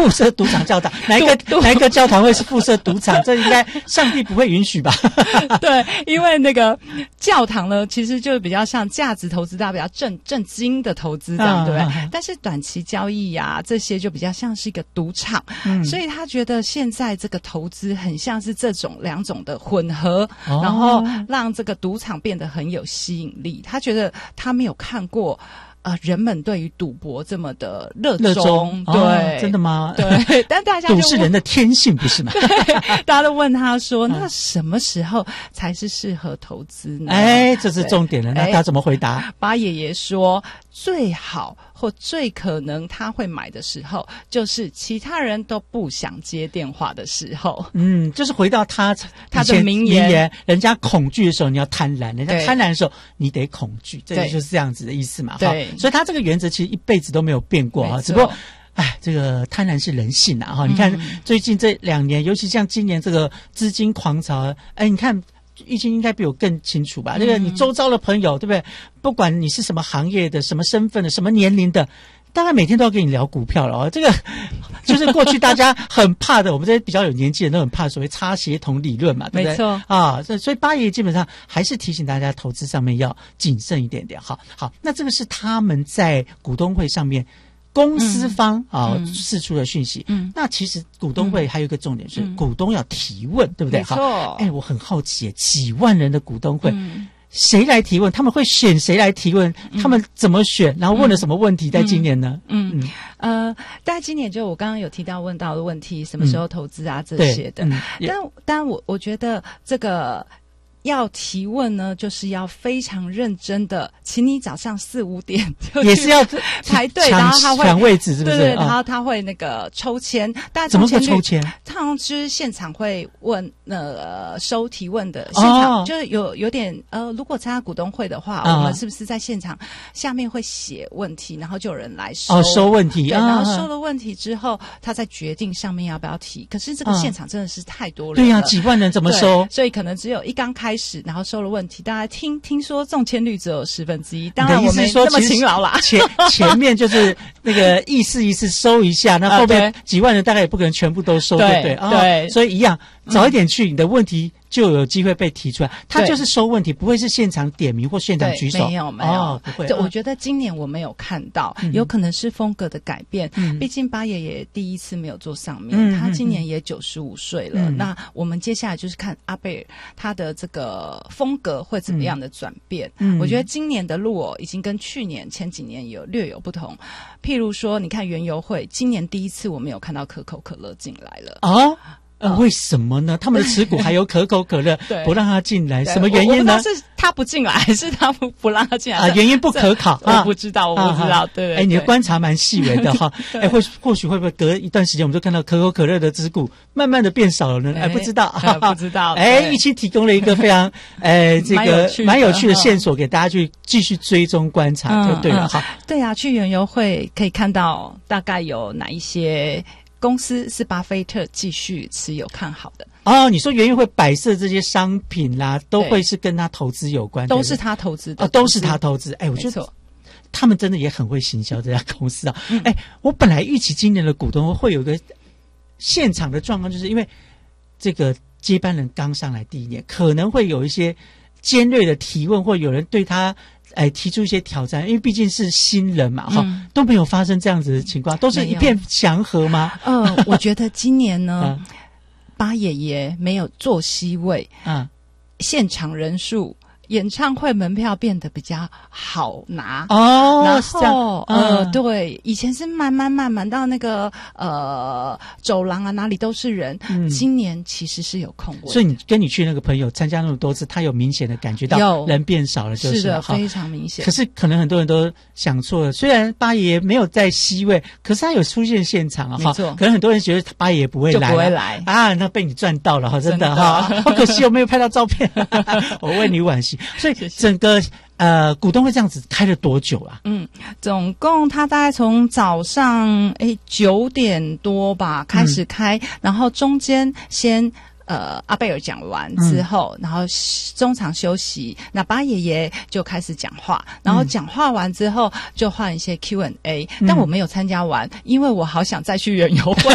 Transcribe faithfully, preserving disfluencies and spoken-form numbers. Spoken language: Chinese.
附设赌场教堂，哪一个哪一个教堂会是附设赌场？这应该上帝不会允许吧？ 对，因为那个教堂呢，其实就比较像价值投资，大家比较正正经的投资这样，对不对？但是短期交易呀、啊，这些就比较像是一个赌场，嗯，所以他觉得现在这个投资很像是这种两种的混合，哦、然后让这个赌场变得很有吸引力。他觉得他没有看过。呃，人们对于赌博这么的热衷，衷对、 哦，真的吗？ 对，但大家就赌是人的天性，不是吗？ 对，大家都问他说，那什么时候才是适合投资呢？ 哎，这是重点了。那他怎么回答？ 八爷爷说，最好或最可能他会买的时候，就是其他人都不想接电话的时候。 嗯，就是回到他他的名言， 名言，人家恐惧的时候你要贪婪，人家贪婪的时候你得恐惧，这就是这样子的意思嘛。 对。 所以他这个原则其实一辈子都没有变过啊，只不过，哎，这个贪婪是人性啊哈！你看最近这两年，尤其像今年这个资金狂潮，哎，你看易经应该比我更清楚吧？这个你周遭的朋友，对不对？不管你是什么行业的、什么身份的、什么年龄的。大概每天都要跟你聊股票了哦，这个就是过去大家很怕的，我们这些比较有年纪的人都很怕所谓差协同理论嘛，对不对？ 没错啊，所以八爷基本上还是提醒大家投资上面要谨慎一点点。好，好，那这个是他们在股东会上面公司方、嗯、啊释出的讯息。嗯，那其实股东会还有一个重点是、嗯、股东要提问，对不对？ 没错。 好，哎，我很好奇，几万人的股东会。嗯，谁来提问？他们会选谁来提问？嗯、他们怎么选？然后问了什么问题？在今年呢？ 嗯，嗯呃，大概今年就我刚刚有提到问到的问题，什么时候投资啊、嗯、这些的。嗯、但但我我觉得这个。要提问呢，就是要非常认真的，请你早上四五点就也是要排队，然后他会抢位置，是不是？ 对对， 哦、 然后他会那个抽签，大家怎么个抽签？ 他好像就是现场会问，呃，收提问的现场，哦、就是有有点呃，如果参加股东会的话，哦、我们是不是在现场下面会写问题，然后就有人来收哦收问题， 对，然后收了问题之后，他再决定上面要不要提。可是这个现场真的是太多人了， 对呀、啊，几万人怎么收？ 所以可能只有一刚开始，然后收了问题，大家听听说中签率只有十分之一，当然我没这么勤劳啦。 前前面就是那个意思意思收一下，那后面几万人大概也不可能全部都收，对不对？ 对，对哦，所以一样，早一点去，你的问题就有机会被提出来。他就是收问题，不会是现场点名或现场举手， 没有没有， 哦、不会。 对，我觉得今年我没有看到，嗯、有可能是风格的改变。嗯，毕竟八爷爷第一次没有坐上面，嗯、他今年也九十五岁了。嗯、那我们接下来就是看阿贝尔他的这个风格会怎么样的转变。嗯，我觉得今年的路哦，已经跟去年前几年有略有不同。譬如说，你看园游会，今年第一次我们有看到可口可乐进来了啊。呃，为什么呢？他们的持股还有可口可乐，不让他进来，什么原因呢？ 我不知道是他不进来，还是他不不让他进来啊？原因不可考， 我不知道，我不知道。对， 哎，你的观察蛮细微的哈。哎，或或许会不会隔一段时间，我们就看到可口可乐的持股慢慢的变少了呢？哎，不知道， 不知道。 哎，一起提供了一个非常呃这个蛮有趣的线索给大家去继续追踪观察，就对了哈。 对啊，去园游会可以看到大概有哪一些公司是巴菲特继续持有看好的哦。你说园游会摆设这些商品啦，都会是跟他投资有关， 都是他投资的哦，都是他投资。哎，我觉得他们真的也很会行销这家公司啊。嗯、哎，我本来预期今年的股东会有一个现场的状况，就是因为这个接班人刚上来第一年，可能会有一些尖锐的提问，或有人对他。哎，提出一些挑战，因为毕竟是新人嘛，哈、嗯，都没有发生这样子的情况，都是一片祥和吗？ 嗯、呃，我觉得今年呢，八爷爷没有坐席位，嗯，现场人数。演唱会门票变得比较好拿哦， 然后、嗯、呃，对，以前是满满满满到那个呃走廊啊，哪里都是人。嗯、今年其实是有空位， 所以你跟你去那个朋友参加那么多次，他有明显的感觉到人变少了，就是是的，非常明显。 可是可能很多人都想错了，虽然八爷爷没有在席位，可是他有出现现场啊， 没错。 可能很多人觉得八爷爷不会来， 就不会来啊，那被你赚到了哈，真的哈，好可惜我没有拍到照片，我为你惋惜。所以整个呃股东会这样子开了多久啊？ 嗯，总共他大概从早上诶九点多吧开始开，嗯、然后中间先。呃，阿贝尔讲完之后，嗯、然后中场休息，那八爷爷就开始讲话，然后讲话完之后就换一些 Q and A，、嗯、但我没有参加完，因为我好想再去园游会，